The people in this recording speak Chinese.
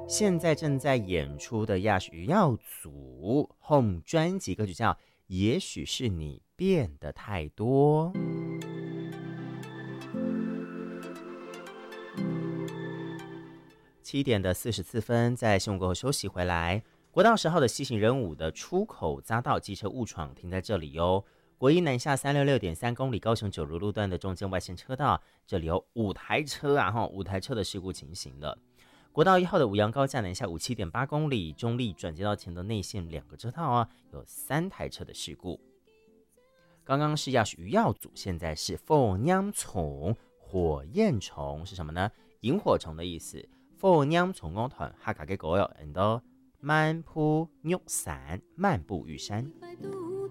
现在正在演出的亚许耀组 Home 专辑歌曲叫《也许是你变得太多》。7:44，在新闻过后休息回来。国道10号的西行人武的出口匝道机车误闯，停在这里哟。国一南下366.3公里，高雄九如路段的中间外线车道，这里有5台车啊，5台车的事故情形了。国道1号的五杨高架南下57.8公里，中立转接道前的内线2个车道啊，有3台车的事故。刚刚是亚许耀组，现在是凤娘虫，火焰虫是什么呢？萤火虫的意思。凤娘虫乐团哈卡给狗友，漫步玉山，漫步玉山。